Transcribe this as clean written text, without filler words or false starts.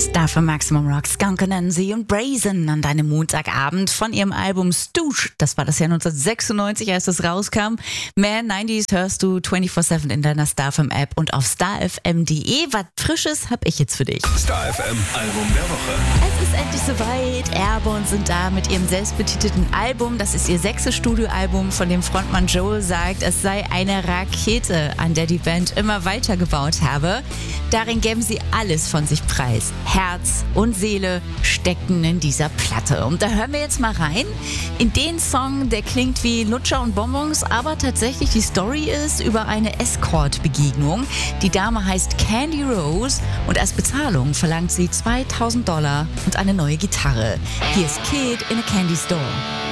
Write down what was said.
Star für Maximum Rock, Skunk Anansie und Brazen an deinem Montagabend von ihrem Album Stooge. Das war das Jahr 1996, als das rauskam. Mehr 90s hörst du 24/7 in deiner Star FM App und auf starfm.de. Was Frisches hab ich jetzt für dich. Star FM Album der Woche. Es ist endlich soweit. Airborne sind da mit ihrem selbstbetitelten Album. Das ist ihr 6. Studioalbum, von dem Frontmann Joel sagt, es sei eine Rakete, an der die Band immer weitergebaut habe. Darin geben sie alles von sich preis. Herz und Seele stecken in dieser Platte. Und da hören wir jetzt mal rein in den Song, der klingt wie Lutscher und Bonbons, aber tatsächlich die Story ist über eine Escort-Begegnung. Die Dame heißt Candy Rose und als Bezahlung verlangt sie $2000 und eine neue Gitarre. Hier ist Kid in a Candy Store.